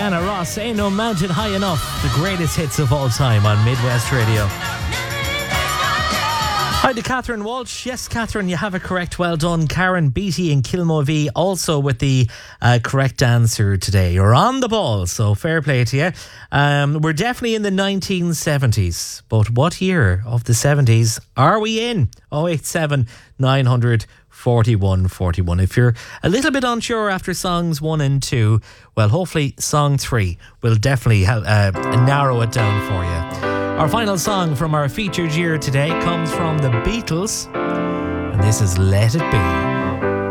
Diana Ross, Ain't No Mountain High Enough. The greatest hits of all time on Midwest Radio. Hi to Catherine Walsh. Yes, Catherine, you have it correct. Well done. Karen Beattie in Kilmovee also with the correct answer today. You're on the ball, so fair play to you. We're definitely in the 1970s. But what year of the 70s are we in? 087 900 4141. If you're a little bit unsure after songs 1 and 2, well, hopefully song 3 will definitely help narrow it down for you. Our final song from our featured year today comes from the Beatles, and this is Let It Be.